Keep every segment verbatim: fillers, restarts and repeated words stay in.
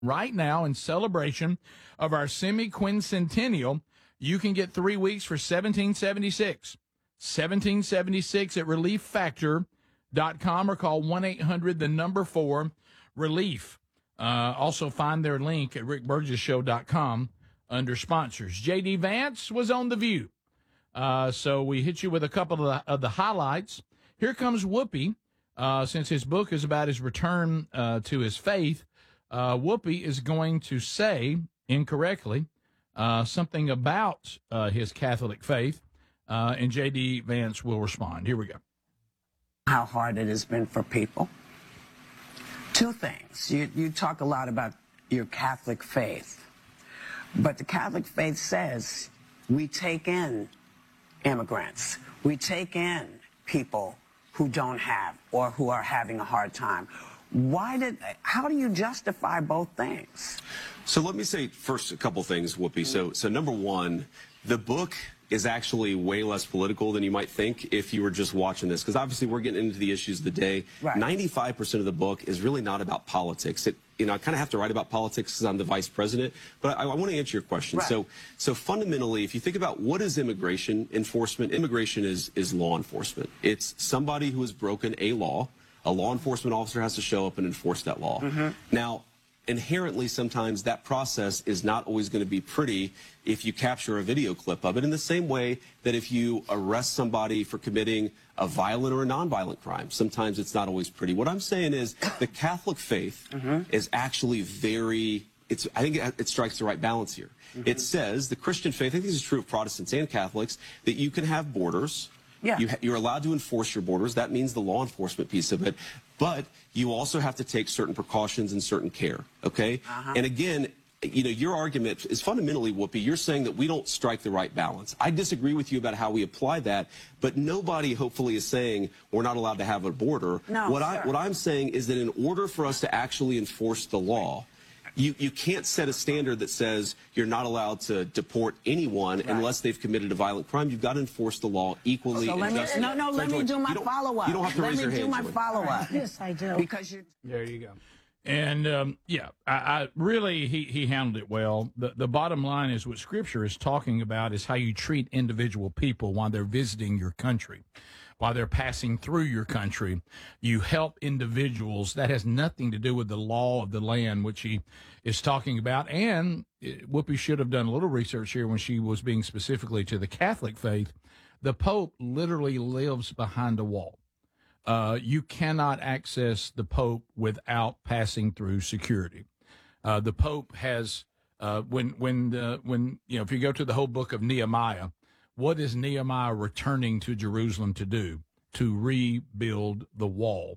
Right now, in celebration of our semi-quincentennial, you can get three weeks for seventeen seventy-six. seventeen seventy-six at relief factor dot com or call one eight hundred the number four relief. Uh, also find their link at rick burgess show dot com under sponsors. J D Vance was on The View. Uh, so we hit you with a couple of the, of the highlights. Here comes Whoopi. Uh, since his book is about his return uh, to his faith, uh, Whoopi is going to say incorrectly uh, something about uh, his Catholic faith, uh, and J D Vance will respond. Here we go. How hard it has been for people. Two things. You, you talk a lot about your Catholic faith, but the Catholic faith says we take in immigrants. We take in people who don't have or who are having a hard time. Why did, how do you justify both things? So let me say first a couple things, Whoopi. So, so number one, the book is actually way less political than you might think if you were just watching this, because obviously we're getting into the issues of the day. Right. ninety-five percent of the book is really not about politics. It, you know, I kind of have to write about politics because I'm the vice president, but I, I want to answer your question. Right. So, so fundamentally, if you think about what is immigration enforcement, immigration is, is law enforcement. It's somebody who has broken a law. A law enforcement officer has to show up and enforce that law. Mm-hmm. Now, inherently, sometimes that process is not always going to be pretty if you capture a video clip of it, in the same way that if you arrest somebody for committing a violent or a nonviolent crime, sometimes it's not always pretty. What I'm saying is the Catholic faith mm-hmm. is actually very, it's, I think it, it strikes the right balance here. Mm-hmm. It says, the Christian faith, I think this is true of Protestants and Catholics, that you can have borders. Yeah. You, you're allowed to enforce your borders. That means the law enforcement piece of it. But you also have to take certain precautions and certain care, okay? Uh-huh. And again, you know, your argument is fundamentally, Whoopi, you're saying that we don't strike the right balance. I disagree with you about how we apply that, but nobody hopefully is saying we're not allowed to have a border. No, what, sure. I, what I'm saying is that in order for us to actually enforce the law, You, you can't set a standard that says you're not allowed to deport anyone right. unless they've committed a violent crime. You've got to enforce the law equally. So let me, no, no, let me do my follow-up. You don't have to let raise your hand. Let me do my follow-up. Yes, I do. Because you're... There you go. And, um, yeah, I, I really, he, he handled it well. The, the bottom line is what Scripture is talking about is how you treat individual people while they're visiting your country. While they're passing through your country, you help individuals. That has nothing to do with the law of the land, which he is talking about. And Whoopi should have done a little research here when she was being specifically to the Catholic faith. The Pope literally lives behind a wall. Uh, you cannot access the Pope without passing through security. Uh, the Pope has, uh, when, when, uh, when, you know, if you go to the whole book of Nehemiah, what is Nehemiah returning to Jerusalem to do? To rebuild the wall.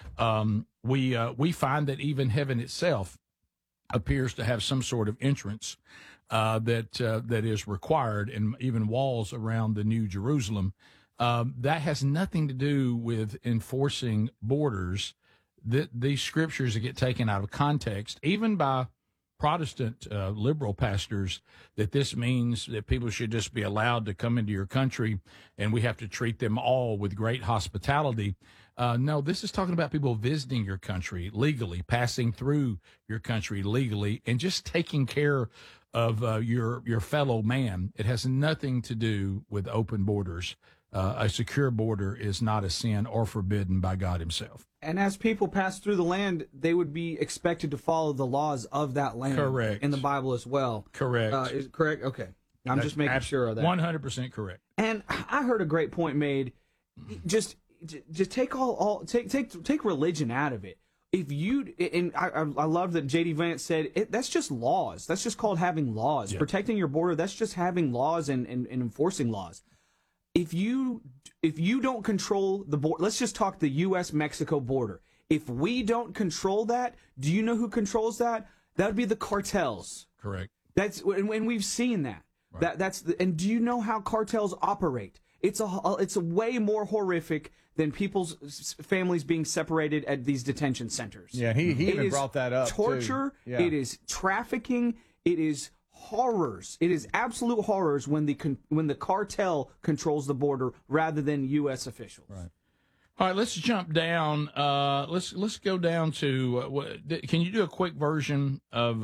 Um, we, uh, we find that even heaven itself appears to have some sort of entrance, uh, that, uh, that is required, and even walls around the New Jerusalem. Um, that has nothing to do with enforcing borders. That these scriptures that get taken out of context, even by Protestant uh, liberal pastors, that this means that people should just be allowed to come into your country and we have to treat them all with great hospitality. Uh, no, this is talking about people visiting your country legally, passing through your country legally, and just taking care of uh, your your fellow man. It has nothing to do with open borders. Uh, a secure border is not a sin or forbidden by God himself. And as people pass through the land, they would be expected to follow the laws of that land. Correct. In the Bible as well. Correct. Uh, is correct? Okay. I'm That's just making sure of that. one hundred percent correct. And I heard a great point made. Just, just take all, all take, take, take religion out of it. If you, and I, I love that J D Vance said, it, that's just laws. That's just called having laws. Yeah. Protecting your border, that's just having laws and, and, and enforcing laws. If you if you don't control the border, let's just talk the U S Mexico border. If we don't control that, do you know who controls that? That would be the cartels. Correct. That's and we've seen that. Right. That that's the, and do you know how cartels operate? It's a it's a way more horrific than people's families being separated at these detention centers. Yeah, he he it even is brought that up. Torture. Too. Yeah. It is trafficking. It is horrors. It is absolute horrors when the con- when the cartel controls the border rather than U S officials. Right. All right, let's jump down. Uh, let's let's go down to. Uh, what, can you do a quick version of